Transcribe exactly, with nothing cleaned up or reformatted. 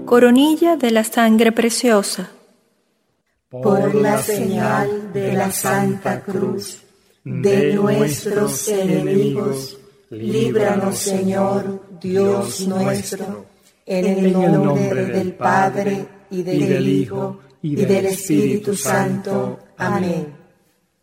Coronilla de la sangre preciosa. Por la señal de la Santa Cruz de nuestros enemigos, líbranos, Señor, Dios nuestro, en el nombre del Padre, y del Hijo, y del Espíritu Santo. Amén.